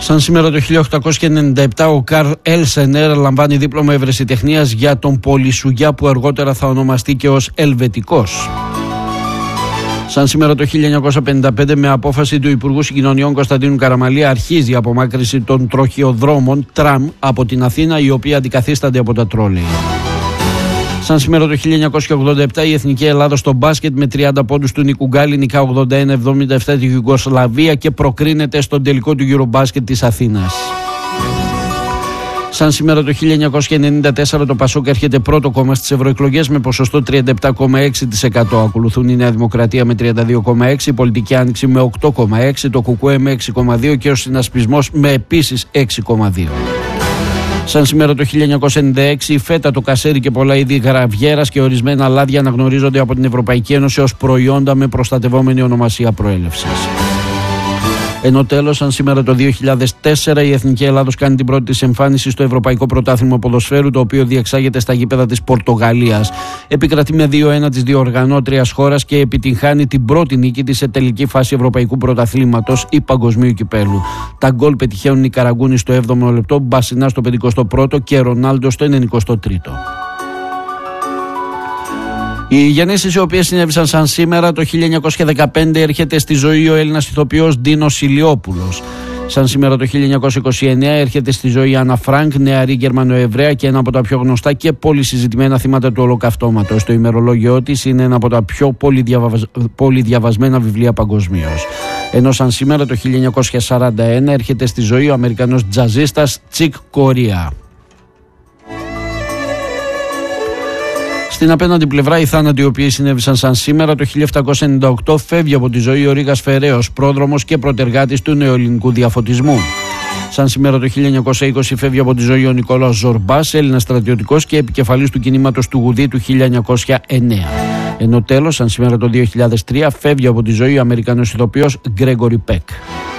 Σαν σήμερα το 1897 ο Καρλ Έλσενερ λαμβάνει δίπλωμα ευρεσιτεχνίας για τον πολυσουγιά που αργότερα θα ονομαστεί και ως ελβετικός. Σαν σήμερα το 1955 με απόφαση του Υπουργού Συγκοινωνιών Κωνσταντίνου Καραμαλή αρχίζει η απομάκρυνση των τροχιοδρόμων τραμ από την Αθήνα, οι οποίοι αντικαθίστανται από τα τρόλεϊ. Σαν σήμερα το 1987 η Εθνική Ελλάδα στο μπάσκετ με 30 πόντους του Νίκου Γκάλη νικά 81-77 τη Ιουγκοσλαβία και προκρίνεται στον τελικό του Eurobasket της Αθήνας. Σαν σήμερα το 1994 το Πασόκ έρχεται πρώτο κόμμα στις ευρωεκλογές με ποσοστό 37,6%. Ακολουθούν η Νέα Δημοκρατία με 32,6%, η Πολιτική Άνοιξη με 8,6%, το ΚΚΕ με 6,2% και ο Συνασπισμός με επίσης 6,2%. Σαν σήμερα το 1996 η φέτα, το κασέρι και πολλά είδη γραβιέρας και ορισμένα λάδια αναγνωρίζονται από την Ευρωπαϊκή Ένωση ως προϊόντα με προστατευόμενη ονομασία προέλευσης. Ενώ τέλος, σαν σήμερα το 2004 η Εθνική Ελλάδος κάνει την πρώτη της εμφάνιση στο Ευρωπαϊκό Πρωτάθλημα Ποδοσφαίρου, το οποίο διεξάγεται στα γήπεδα της Πορτογαλίας. Επικρατεί με 2-1 της διοργανώτριας χώρας και επιτυγχάνει την πρώτη νίκη της σε τελική φάση Ευρωπαϊκού Πρωταθλήματος ή Παγκοσμίου Κυπέλου. Τα γκολ πετυχαίνουν οι Καραγκούνοι στο 7ο λεπτό, Μπασινά στο 51ο και Ρονάλντο στο 93ο. Οι γεννήσεις οι οποίες συνέβησαν σαν σήμερα το 1915 έρχεται στη ζωή ο Έλληνας ηθοποιός Ντίνος Ηλιόπουλος. Σαν σήμερα το 1929 έρχεται στη ζωή η Άννα Φρανκ, νεαρή Γερμανοεβραία και ένα από τα πιο γνωστά και πολύ συζητημένα θύματα του Ολοκαυτώματος. Το ημερολόγιό της είναι ένα από τα πιο πολυδιαβασμένα βιβλία παγκοσμίως. Ενώ σαν σήμερα το 1941 έρχεται στη ζωή ο Αμερικανός τζαζίστας Τσικ Κορία. Στην απέναντι πλευρά, οι θάνατοι οι οποίοι συνέβησαν σαν σήμερα το 1798 φεύγει από τη ζωή ο Ρήγας Φεραίος, πρόδρομος και πρωτεργάτης του νεοελληνικού διαφωτισμού. Σαν σήμερα το 1920 φεύγει από τη ζωή ο Νικόλαος Ζορμπάς, Έλληνας στρατιωτικός και επικεφαλής του κινήματος του Γουδί του 1909. Ενώ τέλος, σαν σήμερα το 2003 φεύγει από τη ζωή ο Αμερικανός ηθοποιός Γκρέγκορι Πεκ.